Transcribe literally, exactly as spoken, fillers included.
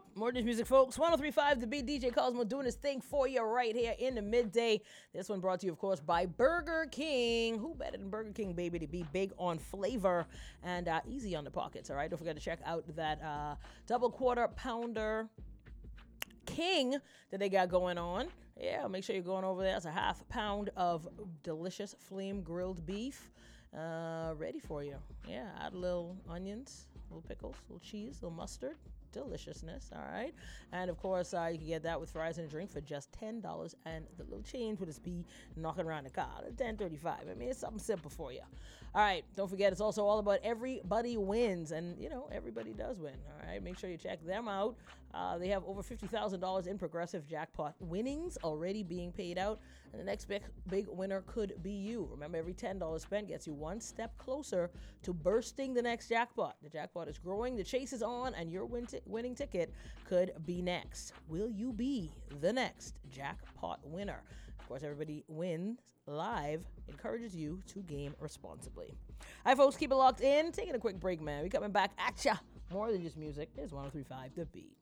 More of this music, folks. one oh three point five The Beat, D J Cosmo doing his thing for you right here in the midday. This one brought to you, of course, by Burger King. Who better than Burger King, baby, to be big on flavor and uh, easy on the pockets, all right? Don't forget to check out that uh, double quarter pounder King that they got going on. Yeah, make sure you're going over there. It's a half pound of delicious flame grilled beef uh, ready for you. Yeah, add a little onions, little pickles, little cheese, little mustard. Deliciousness, all right? And of course, uh, you can get that with fries and a drink for just ten dollars, and the little change would just be knocking around the car, ten thirty-five. I mean, it's something simple for you. All right, don't forget, it's also all about everybody wins, and, you know, everybody does win, all right? Make sure you check them out. Uh, they have over fifty thousand dollars in progressive jackpot winnings already being paid out, and the next big, big winner could be you. Remember, every ten dollars spent gets you one step closer to bursting the next jackpot. The jackpot is growing, the chase is on, and your win t- winning ticket could be next. Will you be the next jackpot winner? Of course, everybody wins live encourages you to game responsibly. All right, folks, keep it locked in. Taking a quick break, man. We coming back at ya. More than just music. It's one oh three point five The Beat.